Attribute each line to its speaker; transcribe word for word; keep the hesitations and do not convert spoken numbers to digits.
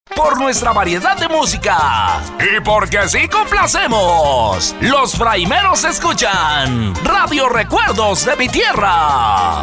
Speaker 1: Por nuestra variedad de música y porque sí complacemos. Los fraimeros escuchan Radio Recuerdos de mi Tierra.